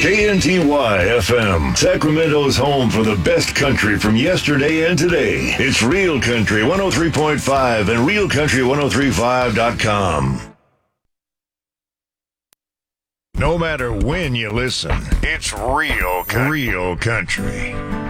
KNTY FM, Sacramento's home for the best country from yesterday and today. It's Real Country 103.5 and RealCountry1035.com. No matter when you listen, it's Real Country. Real Country.